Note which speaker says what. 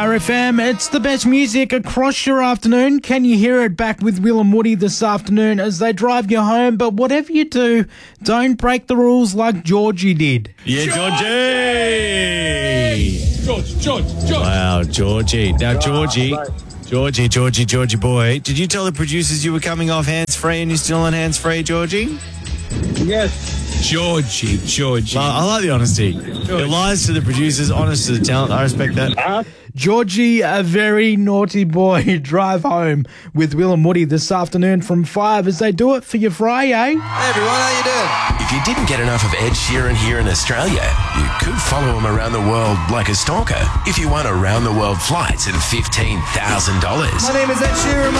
Speaker 1: Star FM. It's the best music across your afternoon. Can you hear it? Back with Will and Woody this afternoon as they drive you home. But whatever you do, don't break the rules like Georgie did.
Speaker 2: Yeah, Georgie! George. Wow, Georgie. Now, Georgie boy, did you tell the producers you were coming off hands-free and you're still on hands-free, Georgie?
Speaker 3: Yes.
Speaker 2: Georgie. Well, I like the honesty. It lies to the producers, honest to the talent. I respect that.
Speaker 1: Georgie, a very naughty boy. Drive home with Will and Woody this afternoon from 5 as they do it for your Friday.
Speaker 4: Hey everyone, how you doing?
Speaker 5: If you didn't get enough of Ed Sheeran here in Australia, you could follow him around the world like a stalker if you won around-the-world flights at $15,000.
Speaker 4: My name is Ed Sheeran.